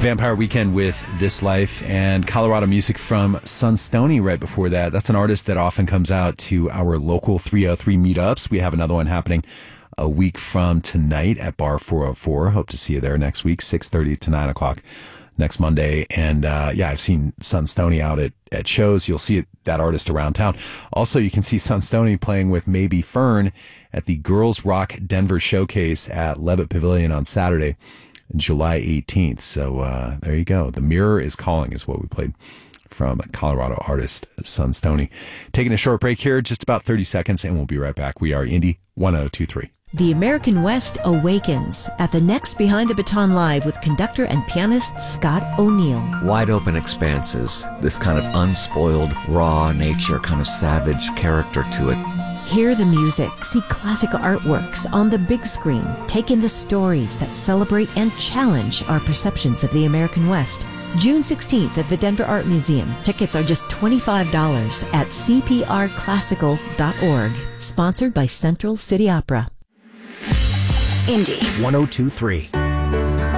Vampire Weekend with This Life and Colorado music from Sunstony right before that. That's an artist that often comes out to our local 303 meetups. We have another one happening a week from tonight at Bar 404. Hope to see you there next week, 6:30 to 9 o'clock next Monday. And I've seen Sunstony out at shows. You'll see that artist around town. Also, you can see Sunstony playing with Maybe Fern at the Girls Rock Denver Showcase at Levitt Pavilion on Saturday, July 18th. So there you go. The Mirror is Calling is what we played from Colorado artist Sunstony. Taking a short break here, just about 30 seconds, and we'll be right back. We are Indie 1023. The American West awakens at the next Behind the Baton Live with conductor and pianist Scott O'Neill. Wide open expanses, this kind of unspoiled, raw nature, kind of savage character to it. Hear the music, see classic artworks on the big screen, take in the stories that celebrate and challenge our perceptions of the American West. June 16th at the Denver Art Museum. Tickets are just $25 at cprclassical.org. Sponsored by Central City Opera. Indie 1023.